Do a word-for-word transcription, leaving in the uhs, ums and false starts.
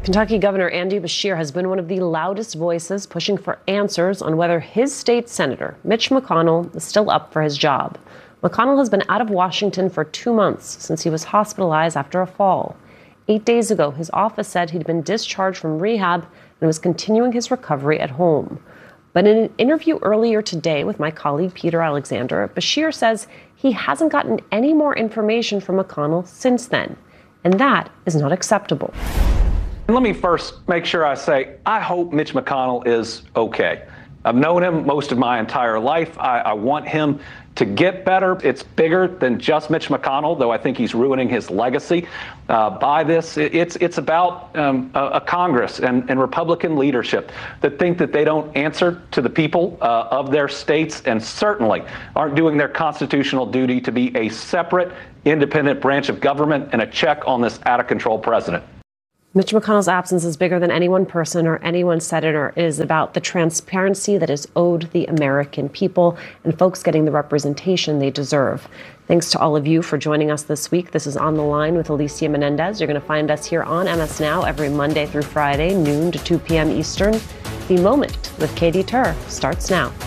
Kentucky Governor Andy Beshear has been one of the loudest voices pushing for answers on whether his state senator, Mitch McConnell, is still up for his job. McConnell has been out of Washington for two months since he was hospitalized after a fall. Eight days ago, his office said he'd been discharged from rehab and was continuing his recovery at home. But in an interview earlier today with my colleague Peter Alexander, Beshear says he hasn't gotten any more information from McConnell since then, and that is not acceptable. Let me first make sure I say, I hope Mitch McConnell is okay. I've known him most of my entire life. I, I want him to get better. It's bigger than just Mitch McConnell, though I think he's ruining his legacy uh, by this. It, it's it's about um, a, a Congress and, and Republican leadership that think that they don't answer to the people uh, of their states and certainly aren't doing their constitutional duty to be a separate, independent branch of government and a check on this out-of-control president. Mitch McConnell's absence is bigger than any one person or any one senator. It is about the transparency that is owed the American people and folks getting the representation they deserve. Thanks to all of you for joining us this week. This is On the Line with Alicia Menendez. You're going to find us here on M S Now every Monday through Friday, noon to two p.m. Eastern. The Moment with Katie Tur starts now.